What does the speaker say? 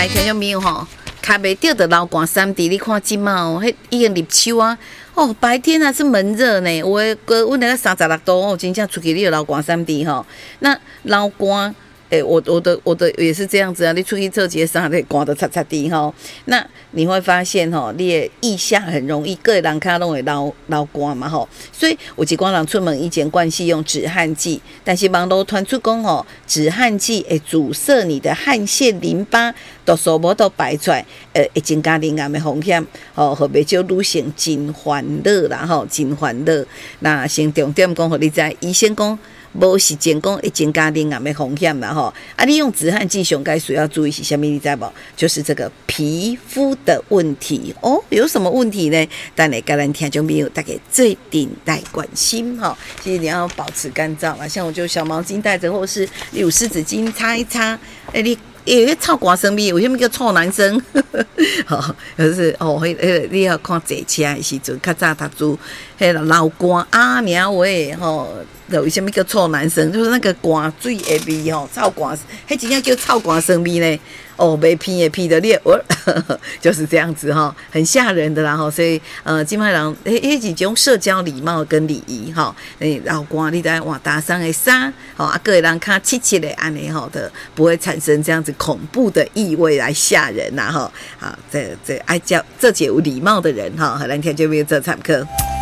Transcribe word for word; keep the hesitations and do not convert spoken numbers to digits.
来听众朋友吼，卡袂着的流汗三 D， 你看即嘛哦，迄已经入秋啊。哦，白天还是闷热呢，有诶，个阮那个三十六度哦，真正出去你就流汗三 D 吼。那流汗。欸、我我的我的也是这样子啊！你出去做节上，你刮得擦擦地哈。那你会发现哈，你的腋下很容易，个人卡拢会流流汗嘛吼。所以有一寡人出门以前惯习用止汗剂，但是网络传出讲吼，止汗剂会阻塞你的汗腺淋巴，毒素无都排出来，呃，会增加淋癌的风险。哦，和袂少女性真烦恼啦吼，真烦恼。那先重点讲，互你知，医生讲。无是前讲会增加淋癌的风险啦吼，啊，你用止汗剂上该需要注意是什么？你知无？就是这个皮肤的问题哦。有什么问题呢？当然，跟咱听众朋友大概最顶戴关心哈。其实你要保持干燥嘛，像我就小毛巾带着，或是有湿纸巾擦一擦。哎、欸，你。有个臭汗生病，有啥物叫臭男生？吼，就是哦，迄迄你要看坐车的时阵，较早读书，迄个流汗啊，名话吼，就为什么叫臭男生？就是那个汗水的味吼，臭汗，迄真正叫臭汗生病呢。哦，被骗也骗的你，我就是这样子哈，很吓人的啦哈。所以呃，金麦郎诶，迄是种社交礼貌跟礼仪哈。诶，老光你在换搭上的衫，好啊，各位人看气气的安尼吼的，不会产生这样子恐怖的意味来吓人呐哈。好，这这爱教这些有礼貌的人哈，和咱听就没有做参课。